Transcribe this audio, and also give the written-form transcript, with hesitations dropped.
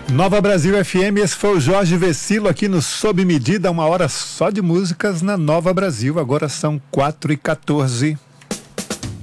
Nova Brasil FM, esse foi o Jorge Vecilo aqui no Sob Medida, uma hora só de músicas na Nova Brasil. Agora são 4h14.